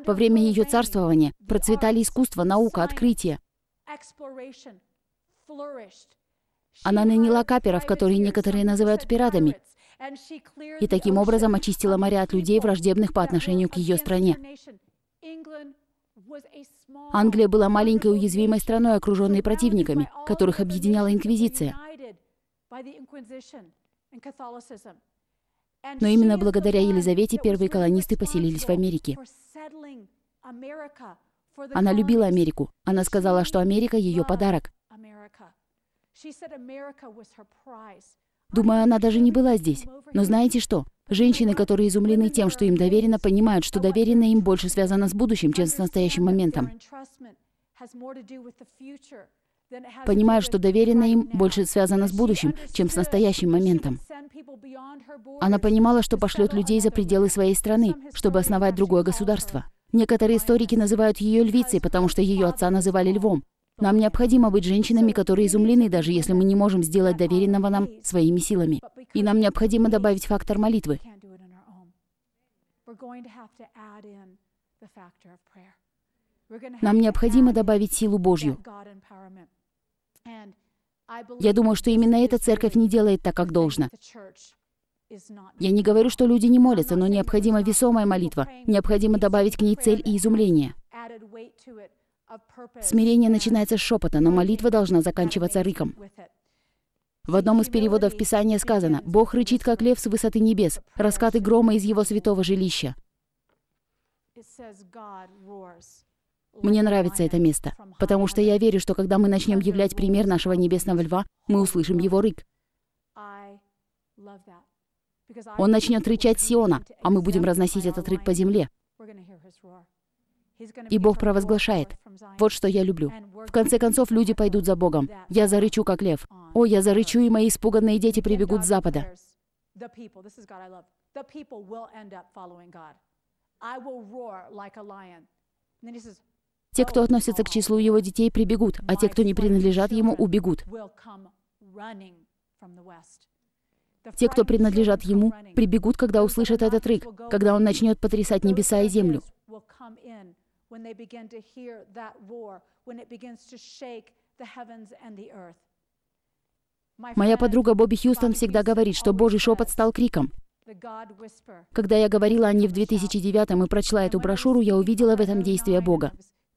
Во время ее царствования процветали искусство, наука, открытия. Она наняла каперов, которые некоторые называют пиратами, и таким образом очистила моря от людей, враждебных по отношению к ее стране. Англия была маленькой уязвимой страной, окруженной противниками, которых объединяла Инквизиция. Но именно благодаря Елизавете первые колонисты поселились в Америке. Она любила Америку. Она сказала, что Америка — ее подарок. Думаю, она даже не была здесь. Но знаете что? Женщины, которые изумлены тем, что им доверено, понимают, что доверенное им больше связано с будущим, чем с настоящим моментом. Понимают, что доверенное им больше связано с будущим, чем с настоящим моментом. Она понимала, что пошлет людей за пределы своей страны, чтобы основать другое государство. Некоторые историки называют ее львицей, потому что ее отца называли львом. Нам необходимо быть женщинами, которые изумлены, даже если мы не можем сделать доверенного нам своими силами. И нам необходимо добавить фактор молитвы. Нам необходимо добавить силу Божью. Я думаю, что именно эта церковь не делает так, как должно. Я не говорю, что люди не молятся, но необходима весомая молитва. Необходимо добавить к ней цель и изумление. Смирение начинается с шепота, но молитва должна заканчиваться рыком. В одном из переводов Писания сказано: «Бог рычит, как лев с высоты небес, раскаты грома из его святого жилища». Мне нравится это место, потому что я верю, что когда мы начнем являть пример нашего небесного льва, мы услышим его рык. Он начнет рычать с Сиона, а мы будем разносить этот рык по земле. И Бог провозглашает: «Вот что я люблю». В конце концов, люди пойдут за Богом. Я зарычу, как лев. О, я зарычу, и мои испуганные дети прибегут с запада. Те, кто относится к числу его детей, прибегут, а те, кто не принадлежат ему, убегут. Те, кто принадлежат ему, прибегут, когда услышат этот рык, когда он начнет потрясать небеса и землю. Моя подруга Бобби Хьюстон всегда говорит, что Божий шепот стал криком. Когда я говорила о ней в 2009 и прочла эту брошюру, я увидела в этом действие Бога.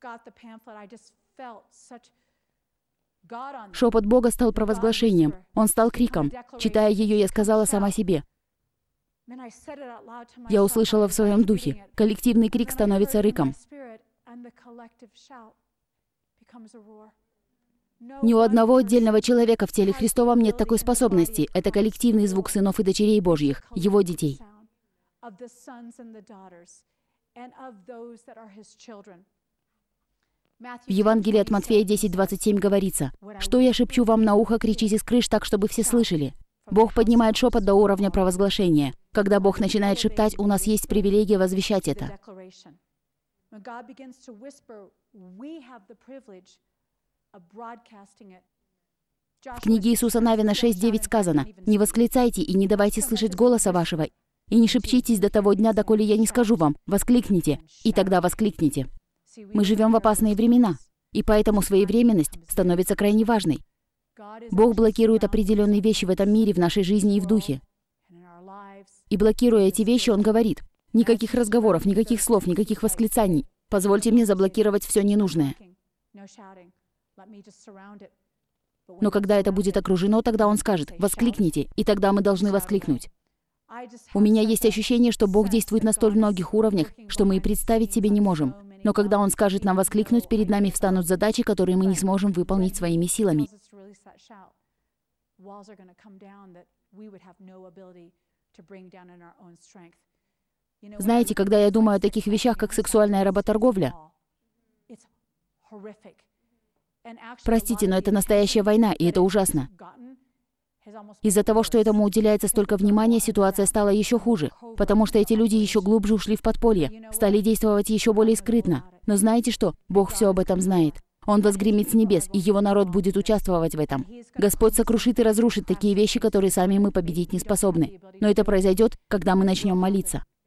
Шепот Бога стал провозглашением. Он стал криком. Читая ее, я сказала сама себе. Я услышала в своем духе. Коллективный крик становится рыком. Ни у одного отдельного человека в теле Христовом нет такой способности. Это коллективный звук сынов и дочерей Божьих, его детей. В Евангелии от Матфея 10:27 говорится: «Что я шепчу вам на ухо, кричите с крыш так, чтобы все слышали». Бог поднимает шепот до уровня провозглашения. Когда Бог начинает шептать, у нас есть привилегия возвещать это. В книге Иисуса Навина 6:9 сказано: «Не восклицайте и не давайте слышать голоса вашего, и не шепчитесь до того дня, доколе я не скажу вам, воскликните, и тогда воскликните». Мы живем в опасные времена, и поэтому своевременность становится крайне важной. Бог блокирует определенные вещи в этом мире, в нашей жизни и в духе. И блокируя эти вещи, Он говорит: никаких разговоров, никаких слов, никаких восклицаний. Позвольте мне заблокировать все ненужное. Но когда это будет окружено, тогда Он скажет: воскликните, и тогда мы должны воскликнуть. У меня есть ощущение, что Бог действует на столь многих уровнях, что мы и представить себе не можем. Но когда Он скажет нам воскликнуть, перед нами встанут задачи, которые мы не сможем выполнить своими силами. Знаете, когда я думаю о таких вещах, как сексуальная работорговля, простите, но это настоящая война, и это ужасно. Из-за того, что этому уделяется столько внимания, ситуация стала еще хуже, потому что эти люди еще глубже ушли в подполье, стали действовать еще более скрытно. Но знаете что? Бог все об этом знает. Он возгремит с небес, и его народ будет участвовать в этом. Господь сокрушит и разрушит такие вещи, которые сами мы победить не способны. Но это произойдет, когда мы начнем молиться.